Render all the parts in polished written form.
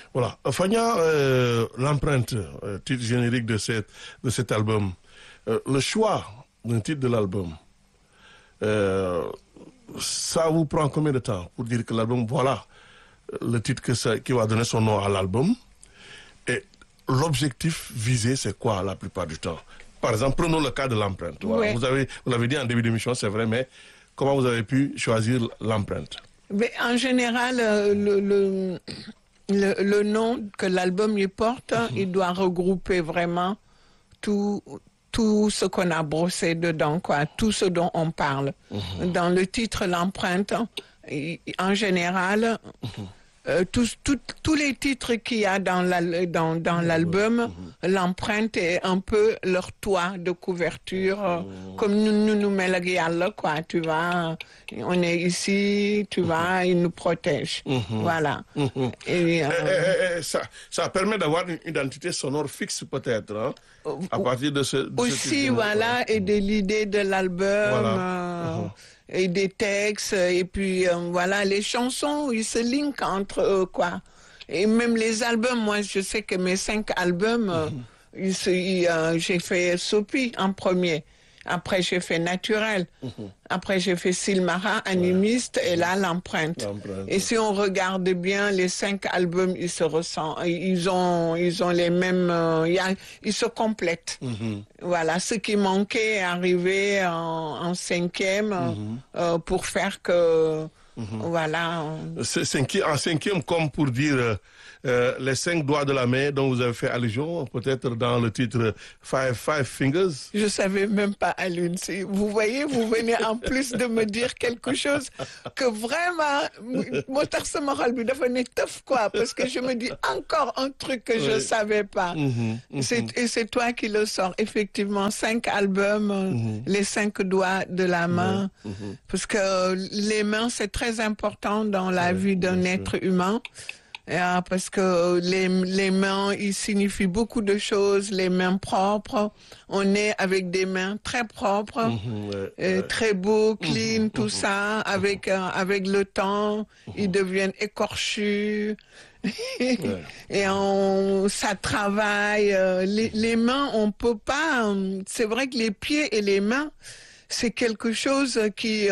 Voilà. Fania, l'empreinte, titre générique de cet album, le choix d'un titre de l'album, ça vous prend combien de temps pour dire que l'album, voilà, le titre qui va donner son nom à l'album? Et l'objectif visé, c'est quoi la plupart du temps? Par exemple, prenons le cas de l'empreinte. Voilà. Ouais. Vous l'avez dit en début d'émission, c'est vrai, mais comment vous avez pu choisir l'empreinte? Mais en général, le nom que l'album y porte, il doit regrouper vraiment tout, tout ce qu'on a brossé dedans, quoi, tout ce dont on parle. Dans le titre, l'empreinte, en général, tous les titres qu'il y a dans l'album, l'empreinte est un peu leur toit de couverture, comme nous met le Yalla, quoi, tu vois, on est ici, tu vois, il nous protège, voilà. Et, ça permet d'avoir une identité sonore fixe peut-être, hein, à partir de ce aussi, titre. voilà, et de l'idée de l'album, Voilà. et des textes, et puis voilà, les chansons, ils se linkent entre eux, quoi. Et même les albums, moi, je sais que mes 5 albums, j'ai fait Sopi en premier. Après, j'ai fait Naturel. Après, j'ai fait Silmara, Animiste, et là, l'empreinte. Et si on regarde bien, les 5 albums, ils se ressentent. Ils ont les mêmes... ils se complètent. Voilà, ce qui manquait est arrivé en 5e pour faire que... Voilà. En 5e, comme pour dire les 5 doigts de la main dont vous avez fait allusion, peut-être dans le titre Five Fingers. Je savais même pas, Alune. Vous voyez, vous venez en plus de me dire quelque chose que vraiment, mon tarse moral bi dafa ne teuf, quoi, parce que je me dis encore un truc que je savais pas. Et c'est toi qui le sors. Effectivement, 5 albums, les 5 doigts de la main, parce que les mains, c'est très important dans la vie d'un être humain. Parce que les mains, ils signifient beaucoup de choses, les mains propres. On est avec des mains très propres, très beaux, clean, tout ça. Avec le temps, ils deviennent écorchus. Et ça travaille. Les mains, on peut pas... C'est vrai que les pieds et les mains, c'est quelque chose qui...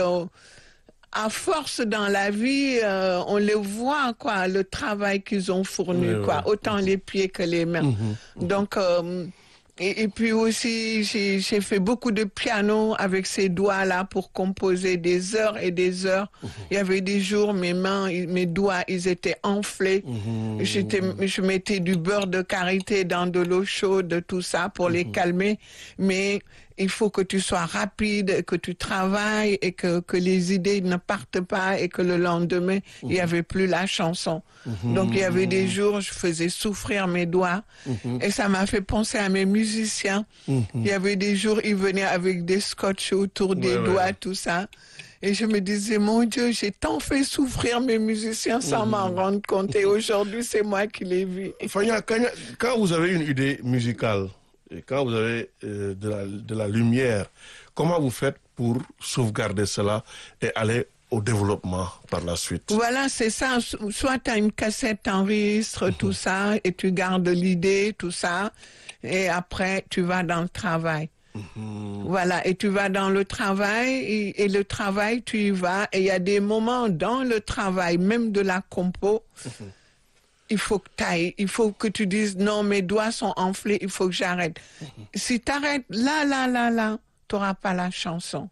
à force dans la vie, on les voit, quoi, le travail qu'ils ont fourni, quoi, autant les pieds que les mains. Donc, et puis aussi, j'ai fait beaucoup de piano avec ces doigts-là pour composer des heures et des heures. Il y avait des jours, mes doigts, ils étaient enflés. Je mettais du beurre de karité dans de l'eau chaude, tout ça, pour les calmer. Mais il faut que tu sois rapide, que tu travailles et que les idées ne partent pas et que le lendemain, il n'y avait plus la chanson. Donc, il y avait des jours, je faisais souffrir mes doigts et ça m'a fait penser à mes musiciens. Il y avait des jours, ils venaient avec des scotch autour des doigts, tout ça. Et je me disais, mon Dieu, j'ai tant fait souffrir mes musiciens sans m'en rendre compte. Et aujourd'hui, c'est moi qui les vis. Fania, quand vous avez une idée musicale, et quand vous avez de la lumière, comment vous faites pour sauvegarder cela et aller au développement par la suite? Voilà, c'est ça. Soit tu as une cassette, t'enregistres tout ça et tu gardes l'idée, tout ça. Et après, tu vas dans le travail. Voilà, et tu vas dans le travail et le travail, tu y vas. Et il y a des moments dans le travail, même de la compo, il faut que tu ailles, il faut que tu dises non, mes doigts sont enflés, il faut que j'arrête. Si tu arrêtes là, tu n'auras pas la chanson.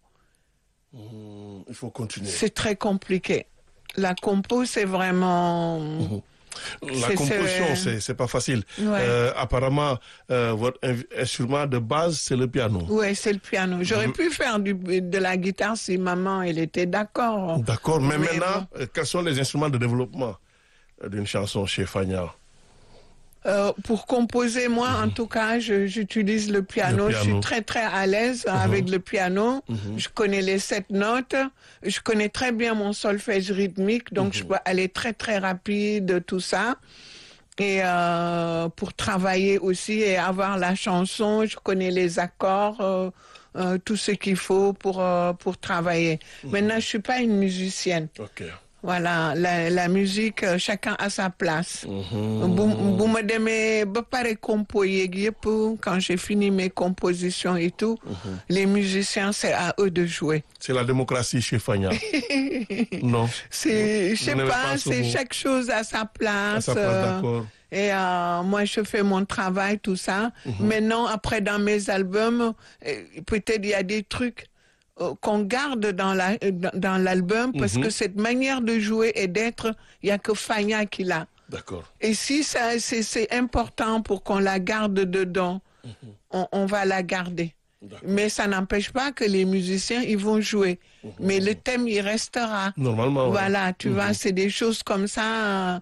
Il faut continuer. C'est très compliqué. La compo, c'est vraiment... La composition, c'est pas facile. Apparemment, votre instrument de base, c'est le piano. Oui, c'est le piano. J'aurais pu faire de la guitare si maman, elle était d'accord. D'accord, mais maintenant, quels sont les instruments de développement d'une chanson chez Fania? Pour composer, moi, en tout cas, j'utilise le piano. Je suis très, très à l'aise avec le piano. Je connais les 7 notes. Je connais très bien mon solfège rythmique, donc je peux aller très, très rapide, tout ça. Et pour travailler aussi et avoir la chanson, je connais les accords, tout ce qu'il faut pour travailler. Maintenant, je suis pas une musicienne. Voilà, la musique, chacun a sa place. bu ma demee ba pare compo yeeg yëpp, quand j'ai fini mes compositions et tout, les musiciens, c'est à eux de jouer. C'est la démocratie chez Fagna. Non. C'est, je sais Vous n'aimez pas, ce c'est mot. chaque chose à sa À place. sa place, d'accord. Et moi, je fais mon travail, tout ça. Maintenant, après, dans mes albums, peut-être il y a des trucs qu'on garde dans l'album parce que cette manière de jouer et d'être, il y a que Fagna qui l'a. D'accord. Et si ça, c'est important pour qu'on la garde dedans, on va la garder. Mais ça n'empêche pas que les musiciens, ils vont jouer. Mais le thème, il restera. Normalement, ouais. Voilà, tu vois, c'est des choses comme ça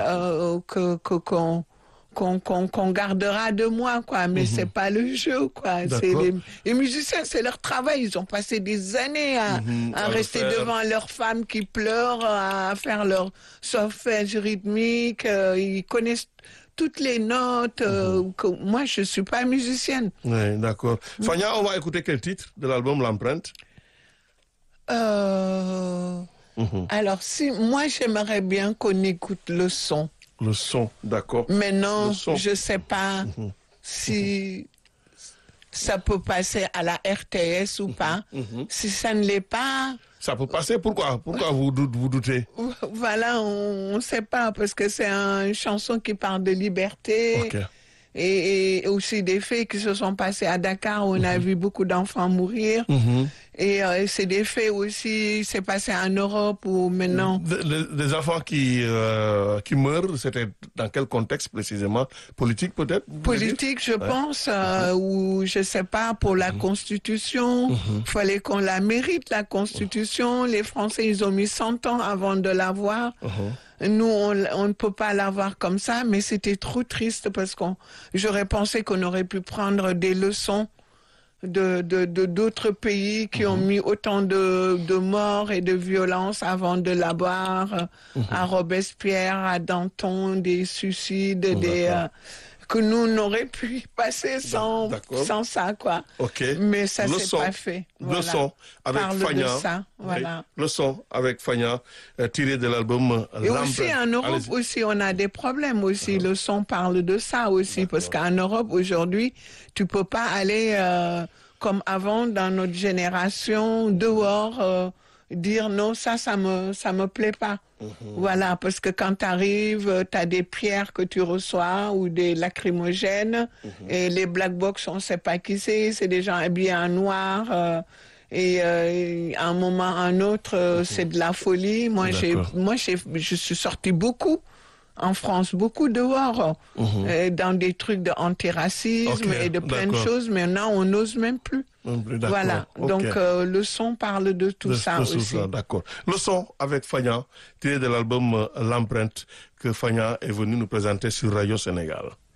qu'on gardera de moi, quoi. Mais c'est pas le jeu, quoi. C'est D'accord. les musiciens, c'est leur travail. Ils ont passé des années à à le rester faire. devant leurs femmes qui pleurent, à faire leur solfège rythmique. Ils connaissent toutes les notes. Moi, je suis pas musicienne. Oui, d'accord. Fagna, on va écouter quel titre de l'album L'Empreinte? Alors, si moi, j'aimerais bien qu'on écoute le son. Le son, d'accord. Maintenant, Le son. je sais pas si ça peut passer à la RTS ou pas. Si ça ne l'est pas, Ça peut passer, pourquoi? Pourquoi vous doutez? voilà, on ne sait pas parce que c'est une chanson qui parle de liberté. Ok. Et aussi des faits qui se sont passés à Dakar où on a vu beaucoup d'enfants mourir. Et c'est des faits aussi, c'est passé en Europe où maintenant... Des enfants qui meurent, c'était dans quel contexte précisément? Politique peut-être? vous voulez dire? Politique, je pense, ou je sais pas, pour la Constitution. Fallait qu'on la mérite, la Constitution. Les Français, ils ont mis 100 ans avant de l'avoir. Nous, on ne peut pas l'avoir comme ça, mais c'était trop triste parce j'aurais pensé qu'on aurait pu prendre des leçons de d'autres pays qui ont mis autant de morts et de violences avant de l'avoir, à Robespierre, à Danton, des suicides, que nous n'aurions pu passer sans ça, quoi. Ok. Mais ça Le s'est son. pas fait. Le son avec Parle Fagna. de ça, Oui. voilà. Le son avec Fagna, tiré de l'album Et aussi en Europe Allez-y. aussi, on a des problèmes aussi. Le son parle de ça aussi, parce qu'en Europe aujourd'hui, tu peux pas aller comme avant dans notre génération dehors dire non, ça me plaît pas. Voilà, parce que quand tu arrives, tu as des pierres que tu reçois ou des lacrymogènes et les black box, on sait pas qui c'est des gens habillés en noir. Et à un moment, un autre, c'est de la folie. Je suis sortie beaucoup en France, beaucoup dehors, dans des trucs de antiracisme et de plein de choses. Mais maintenant, on n'ose même plus. Voilà. Ok. Donc, le son parle de tout ça aussi. D'accord. Le son avec Fagna, tiré de l'album L'Empreinte que Fagna est venu nous présenter sur Radio Sénégal.